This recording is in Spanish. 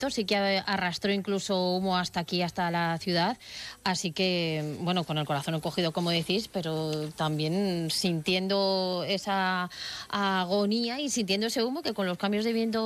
sí que arrastró incluso humo hasta aquí, hasta la ciudad, así que, bueno, con el corazón encogido, como decís, pero también sintiendo esa agonía y sintiendo ese humo que con los cambios de viento